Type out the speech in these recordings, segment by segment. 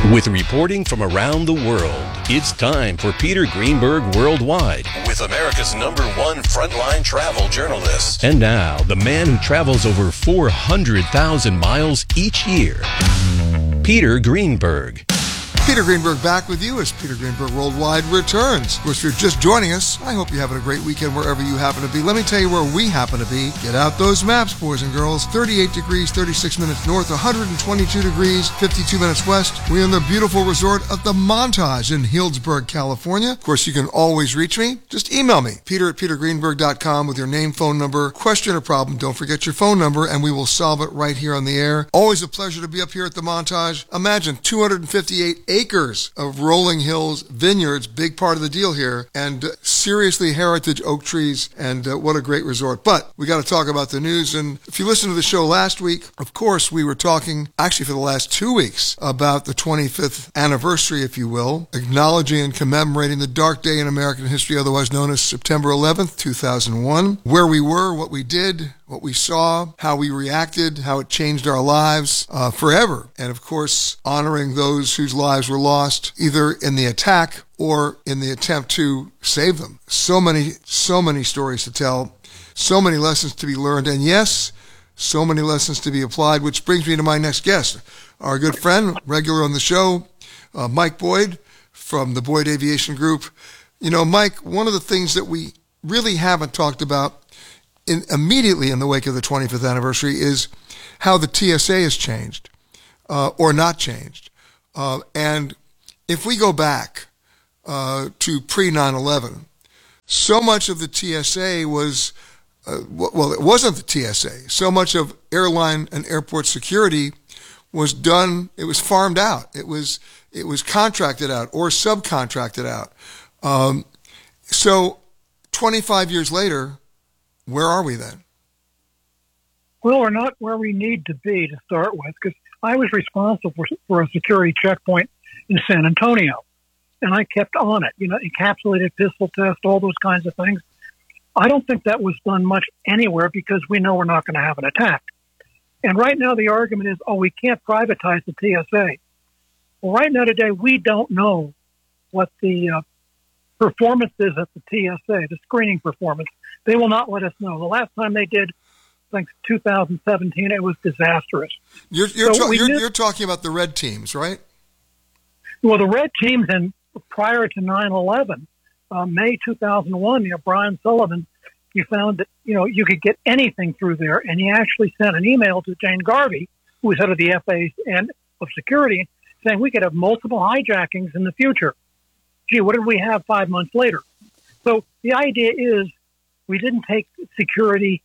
With reporting from around the world, it's time for Peter Greenberg Worldwide with America's #1 frontline travel journalist. And now, the man who travels over 400,000 miles each year, Peter Greenberg. Peter Greenberg back with you as Peter Greenberg Worldwide returns. Of course, if you're just joining us, I hope you're having a great weekend wherever you happen to be. Let me tell you where we happen to be. Get out those maps, boys and girls. 38 degrees, 36 minutes north, 122 degrees, 52 minutes west. We're in the beautiful resort of the Montage in Healdsburg, California. Of course, you can always reach me. Just email me, peter@petergreenberg.com with your name, phone number, question or problem. Don't forget your phone number, and we will solve it right here on the air. Always a pleasure to be up here at the Montage. Imagine 258 acres of rolling hills, vineyards, big part of the deal here, and seriously heritage oak trees, and what a great resort. But we got to talk about the news, and if you listened to the show last week, of course, we were talking, actually for the last 2 weeks, about the 25th anniversary, if you will, acknowledging and commemorating the dark day in American history, otherwise known as September 11th, 2001, where we were, what we did, what we saw, how we reacted, how it changed our lives forever. And of course, honoring those whose lives were lost, either in the attack or in the attempt to save them. So many stories to tell, so many lessons to be learned, and yes, so many lessons to be applied, which brings me to my next guest, our good friend, regular on the show, Mike Boyd from the Boyd Aviation Group. You know, Mike, one of the things that we really haven't talked about immediately in the wake of the 25th anniversary is how the TSA has changed or not changed. And if we go back to pre-9/11, so much of the TSA was, well, it wasn't the TSA. So much of airline and airport security was done, it was farmed out. It was contracted out or subcontracted out. So 25 years later, where are we then? Well, we're not where we need to be to start with, because I was responsible for a security checkpoint in San Antonio, and I kept on it. You know, encapsulated pistol test, all those kinds of things. I don't think that was done much anywhere because we know we're not going to have an attack. And right now the argument is, we can't privatize the TSA. Well, right now today, we don't know what the performance is at the TSA, the screening performance. They will not let us know. The last time they did, I think 2017, it was disastrous. You're talking about the red teams, right? Well, the red teams, and prior to 9/11, May 2001, Brian Sullivan, he found that, you could get anything through there. And he actually sent an email to Jane Garvey, who was head of the FAA and of security, saying we could have multiple hijackings in the future. Gee, what did we have 5 months later? So the idea is we didn't take security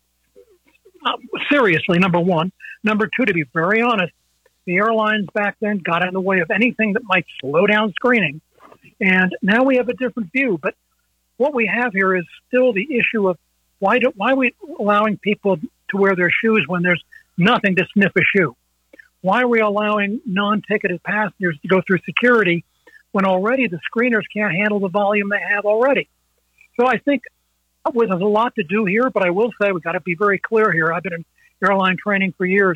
seriously, number one. Number two, to be very honest, the airlines back then got in the way of anything that might slow down screening. And now we have a different view. But what we have here is still the issue of why are we allowing people to wear their shoes when there's nothing to sniff a shoe? Why are we allowing non-ticketed passengers to go through security when already the screeners can't handle the volume they have already? So I think there's a lot to do here, but I will say we've got to be very clear here. I've been in airline training for years.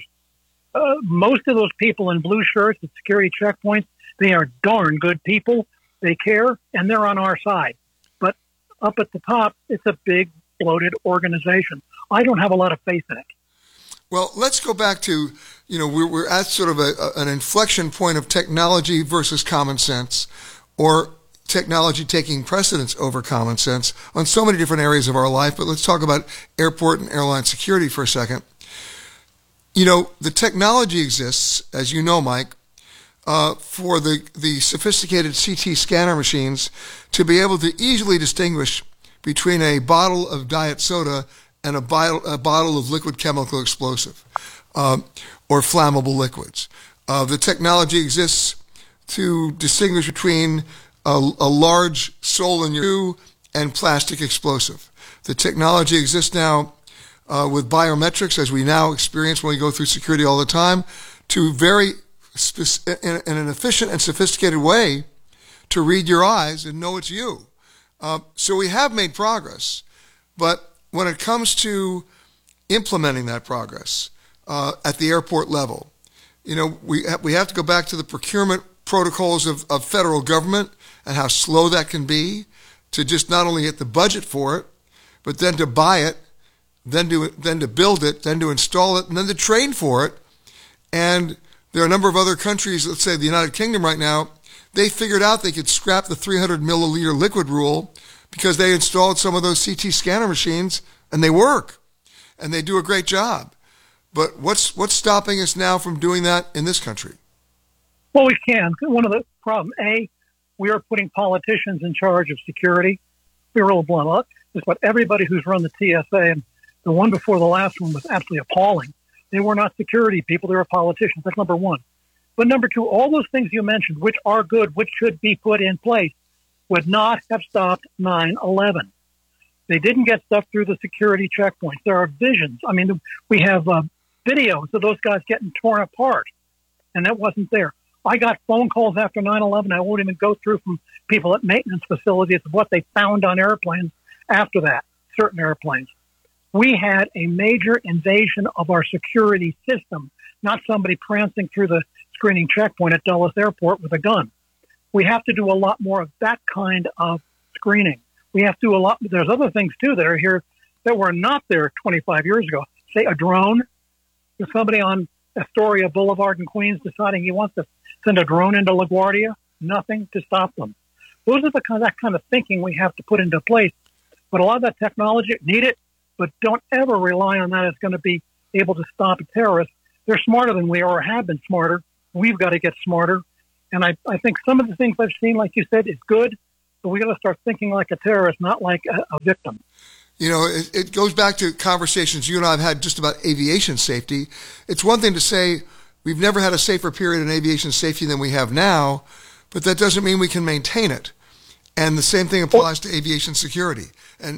Most of those people in blue shirts at security checkpoints, they are darn good people. They care, and they're on our side. But up at the top, it's a big, bloated organization. I don't have a lot of faith in it. Well, let's go back to, we're at sort of an inflection point of technology versus common sense, or technology taking precedence over common sense on so many different areas of our life. But let's talk about airport and airline security for a second. The technology exists, as you know, Mike, for the sophisticated CT scanner machines to be able to easily distinguish between a bottle of diet soda and a bottle of liquid chemical explosive or flammable liquids. The technology exists to distinguish between a large sole in your shoe and plastic explosive. The technology exists now with biometrics, as we now experience when we go through security all the time, to in an efficient and sophisticated way to read your eyes and know it's you. So we have made progress, but when it comes to implementing that progress at the airport level, we have to go back to the procurement protocols of federal government and how slow that can be to just not only get the budget for it, but then to buy it, then to build it, then to install it, and then to train for it. And there are a number of other countries, let's say the United Kingdom right now, they figured out they could scrap the 300 milliliter liquid rule because they installed some of those CT scanner machines, and they work, and they do a great job. But what's stopping us now from doing that in this country? Well, we can. One of the problems, we are putting politicians in charge of security. We're real blunt. Just about everybody who's run the TSA, and the one before the last one was absolutely appalling. They were not security people. They were politicians. That's number one. But number two, all those things you mentioned, which are good, which should be put in place, would not have stopped 9/11. They didn't get stuff through the security checkpoints. There are visions. I mean, we have videos of those guys getting torn apart, and that wasn't there. I got phone calls after 9/11. I won't even go through from people at maintenance facilities of what they found on airplanes after that, certain airplanes. We had a major invasion of our security system, not somebody prancing through the screening checkpoint at Dulles Airport with a gun. We have to do a lot more of that kind of screening. We have to do a lot. There's other things, too, that are here that were not there 25 years ago. Say a drone. There's somebody on Astoria Boulevard in Queens deciding he wants to send a drone into LaGuardia. Nothing to stop them. Those are that kind of thinking we have to put into place. But a lot of that technology, need it, but don't ever rely on that as going to be able to stop a terrorist. They're smarter than we are or have been smarter. We've got to get smarter. And I think some of the things I've seen, like you said, is good, but we got to start thinking like a terrorist, not like a victim. You know, it goes back to conversations you and I have had just about aviation safety. It's one thing to say we've never had a safer period in aviation safety than we have now, but that doesn't mean we can maintain it. And the same thing applies to aviation security.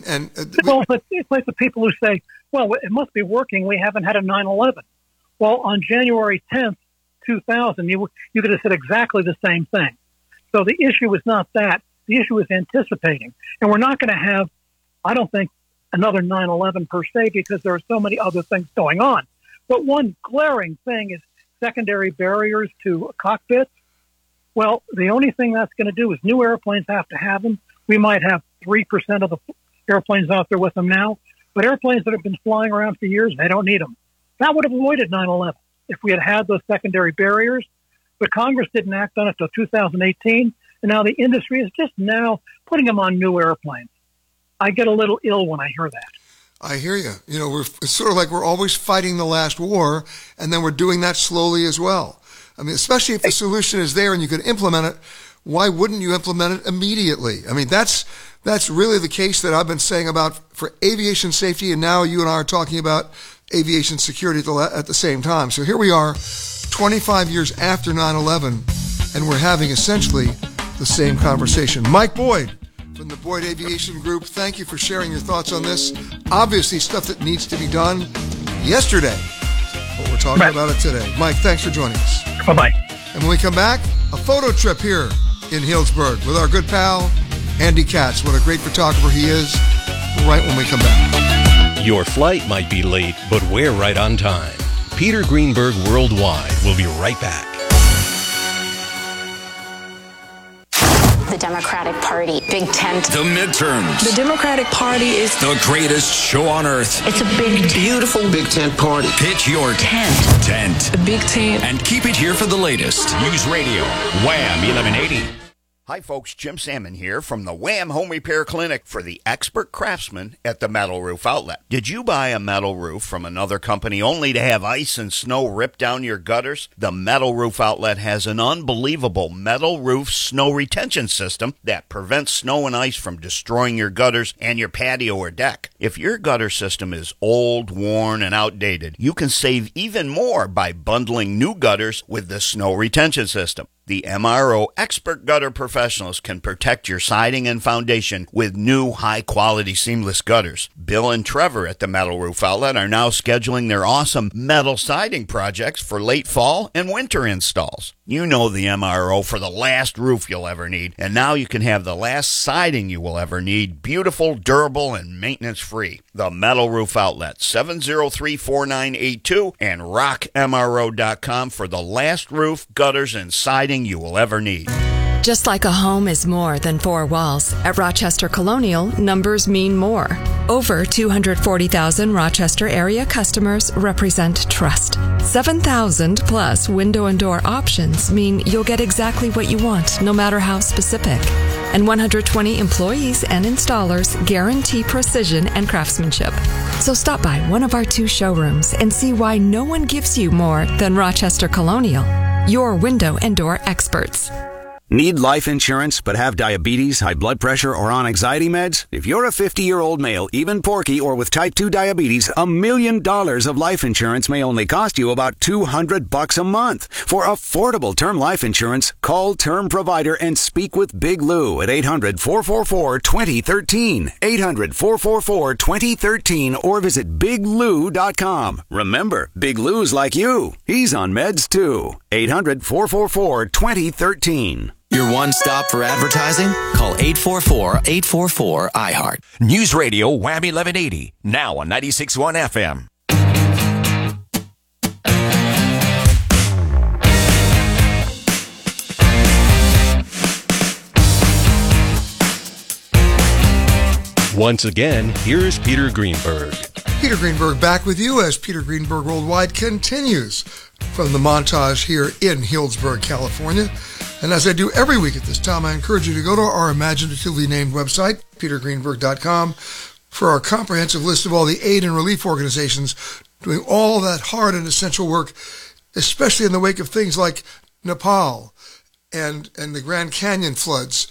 It's like the people who say, well, it must be working. We haven't had a 9/11. Well, on January 10th, 2000, you could have said exactly the same thing. So the issue is not that. The issue is anticipating. And we're not going to have, I don't think, another 9/11 per se, because there are so many other things going on. But one glaring thing is secondary barriers to cockpits. Well, the only thing that's going to do is new airplanes have to have them. We might have 3% of the airplanes out there with them now, but airplanes that have been flying around for years, they don't need them. That would have avoided 9/11 if we had had those secondary barriers. But Congress didn't act on it until 2018, and now the industry is just now putting them on new airplanes. I get a little ill when I hear that. I hear you. You know, it's sort of like we're always fighting the last war, and then we're doing that slowly as well. I mean, especially if the solution is there and you can implement it, why wouldn't you implement it immediately? I mean, that's really the case that I've been saying about for aviation safety, and now you and I are talking about aviation security at the same time. So here we are, 25 years after 9/11, and we're having essentially the same conversation. Mike Boyd from the Boyd Aviation Group, thank you for sharing your thoughts on this. Obviously, stuff that needs to be done yesterday, but we're talking about it today. Mike, thanks for joining us. Bye-bye. And when we come back, a photo trip here in Healdsburg with our good pal, Andy Katz. What a great photographer he is, right when we come back. Your flight might be late, but we're right on time. Peter Greenberg Worldwide will be right back. The Democratic Party, big tent. The midterms. The Democratic Party is the greatest show on earth. It's a big, beautiful big tent party. Pitch your tent. The big tent. And keep it here for the latest. News Radio, Wham 1180. Hi folks, Jim Salmon here from the Wham Home Repair Clinic for the expert craftsman at the Metal Roof Outlet. Did you buy a metal roof from another company only to have ice and snow rip down your gutters? The Metal Roof Outlet has an unbelievable metal roof snow retention system that prevents snow and ice from destroying your gutters and your patio or deck. If your gutter system is old, worn, and outdated, you can save even more by bundling new gutters with the snow retention system. The MRO Expert Gutter Professional professionals can protect your siding and foundation with new high-quality seamless gutters. Bill and Trevor at the Metal Roof Outlet are now scheduling their awesome metal siding projects for late fall and winter installs. You know the MRO for the last roof you'll ever need, and now you can have the last siding you will ever need, beautiful, durable, and maintenance-free. The Metal Roof Outlet, 703-4982, and rockmro.com for the last roof, gutters, and siding you will ever need. Just like a home is more than four walls, at Rochester Colonial, numbers mean more. Over 240,000 Rochester area customers represent trust. 7,000 plus window and door options mean you'll get exactly what you want, no matter how specific. And 120 employees and installers guarantee precision and craftsmanship. So stop by one of our 2 showrooms and see why no one gives you more than Rochester Colonial, your window and door experts. Need life insurance but have diabetes, high blood pressure, or on anxiety meds? If you're a 50-year-old male, even porky, or with type 2 diabetes, $1 million of life insurance may only cost you about $200 a month. For affordable term life insurance, call Term Provider and speak with Big Lou at 800-444-2013. 800-444-2013 or visit biglou.com. Remember, Big Lou's like you. He's on meds too. 800-444-2013. Your one stop for advertising? Call 844-844-iHeart. News Radio Wham 1180, now on 96.1 FM. Once again, here's Peter Greenberg. Peter Greenberg back with you as Peter Greenberg Worldwide continues from the montage here in Healdsburg, California. And as I do every week at this time, I encourage you to go to our imaginatively named website, petergreenberg.com, for our comprehensive list of all the aid and relief organizations doing all that hard and essential work, especially in the wake of things like Nepal and the Grand Canyon floods.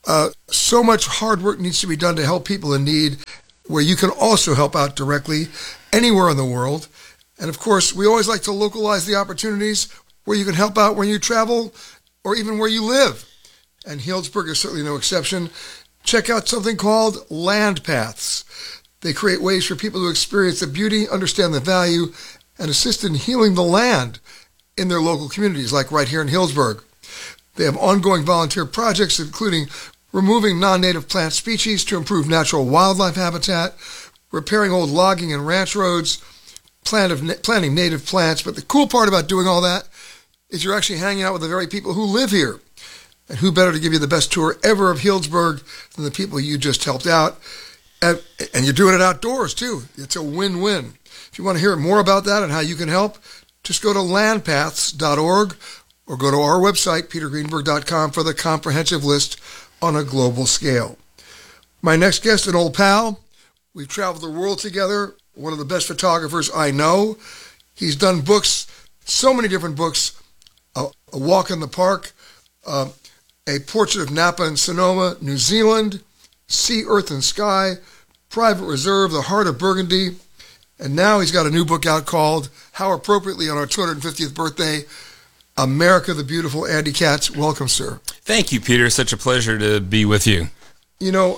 So much hard work needs to be done to help people in need, where you can also help out directly anywhere in the world. And of course, we always like to localize the opportunities where you can help out when you travel or even where you live. And Healdsburg is certainly no exception. Check out something called Land Paths. They create ways for people to experience the beauty, understand the value, and assist in healing the land in their local communities, like right here in Healdsburg. They have ongoing volunteer projects, including removing non-native plant species to improve natural wildlife habitat, repairing old logging and ranch roads, planting native plants. But the cool part about doing all that is you're actually hanging out with the very people who live here. And who better to give you the best tour ever of Healdsburg than the people you just helped out? And you're doing it outdoors, too. It's a win-win. If you want to hear more about that and how you can help, just go to landpaths.org or go to our website, petergreenberg.com, for the comprehensive list on a global scale. My next guest, an old pal. We've traveled the world together. One of the best photographers I know. He's done books, so many different books. A Walk in the Park, a Portrait of Napa and Sonoma, New Zealand, Sea, Earth, and Sky, Private Reserve, The Heart of Burgundy, and now he's got a new book out called, how appropriately on our 250th birthday, America the Beautiful. Andy Katz, welcome, sir. Thank you, Peter. Such a pleasure to be with you. You know,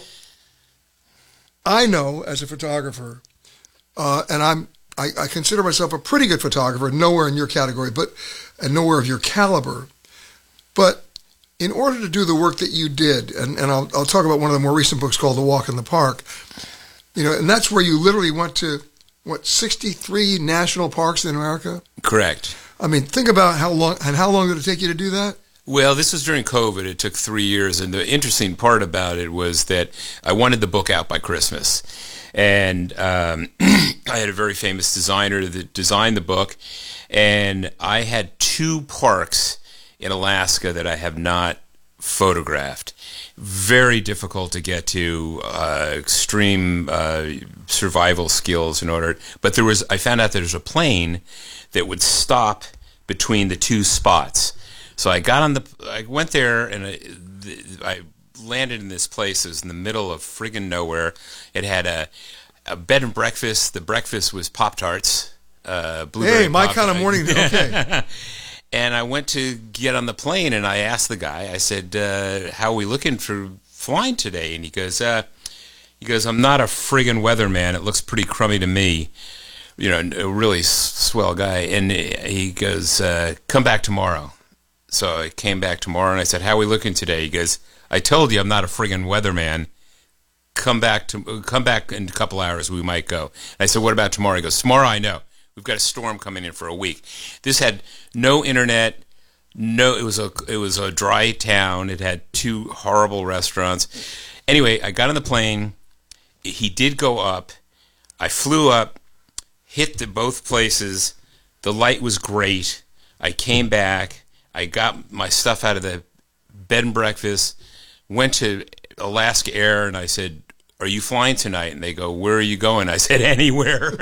I know as a photographer, and I consider myself a pretty good photographer, nowhere in your category, and nowhere of your caliber. But in order to do the work that you did, and I'll talk about one of the more recent books called The Walk in the Park, you know, and that's where you literally went to, 63 national parks in America? Correct. I mean, think about how long did it take you to do that? Well, this was during COVID. It took 3 years, and the interesting part about it was that I wanted the book out by Christmas. And I had a very famous designer that designed the book, and I had 2 parks in Alaska that I have not photographed. Very difficult to get to, extreme survival skills in order. But I found out there's a plane that would stop between the 2 spots. So I went there, and I landed in this place. It was in the middle of friggin' nowhere. It had a bed and breakfast. The breakfast was Pop-Tarts, blueberry Hey, my Pop-Tarts. kind of morning. Okay. And I went to get on the plane, and I asked the guy, I said, how are we looking for flying today? And he goes, I'm not a friggin' weatherman. It looks pretty crummy to me. You know, a really swell guy. And he goes, come back tomorrow. So I came back tomorrow, and I said, how are we looking today? He goes, I told you I'm not a friggin' weatherman. Come back in a couple hours. We might go. And I said, what about tomorrow? He goes, tomorrow I know. We've got a storm coming in for a week. This had no internet. No, it was a dry town. It had 2 horrible restaurants. Anyway, I got on the plane. He did go up. I flew up, hit both places. The light was great. I came back. I got my stuff out of the bed and breakfast, went to Alaska Air, and I said, are you flying tonight? And they go, where are you going? I said, anywhere.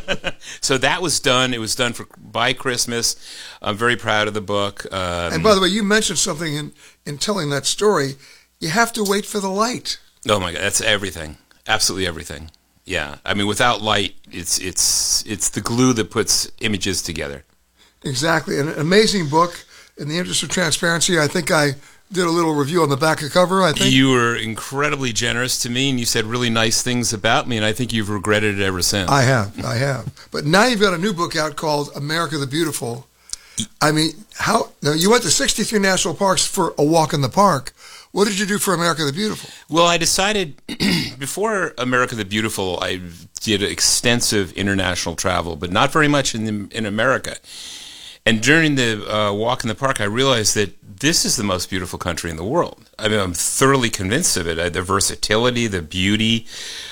So that was done. It was done by Christmas. I'm very proud of the book. And by the way, you mentioned something in telling that story. You have to wait for the light. Oh, my God. That's everything. Absolutely everything. Yeah. I mean, without light, it's the glue that puts images together. Exactly. An amazing book. In the interest of transparency, I think I did a little review on the back of the cover, I think. You were incredibly generous to me, and you said really nice things about me, and I think you've regretted it ever since. I have. But now you've got a new book out called America the Beautiful. I mean, now you went to 63 national parks for a walk in the park. What did you do for America the Beautiful? Well, I decided, before America the Beautiful, I did extensive international travel, but not very much in America. And during the walk in the park, I realized that this is the most beautiful country in the world. I mean, I'm thoroughly convinced of it. The versatility, the beauty,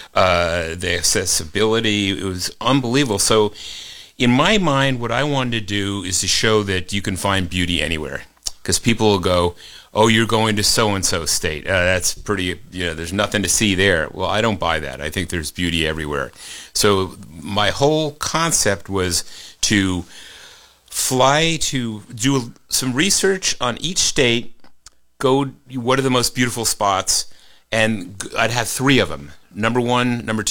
the accessibility, it was unbelievable. So in my mind, what I wanted to do is to show that you can find beauty anywhere. Because people will go, oh, you're going to so-and-so state. That's pretty, there's nothing to see there. Well, I don't buy that. I think there's beauty everywhere. So my whole concept was to fly to do some research on each state, go, what are the most beautiful spots, and I'd have 3 of them. Number 1, number 2,